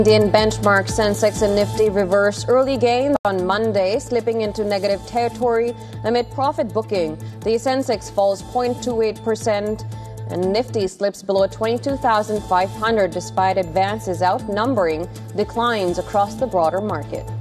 Indian benchmark Sensex and Nifty reversed early gains on Monday, slipping into negative territory amid profit booking. The Sensex falls 0.28% and Nifty slips below 22,500 despite advances outnumbering declines across the broader market.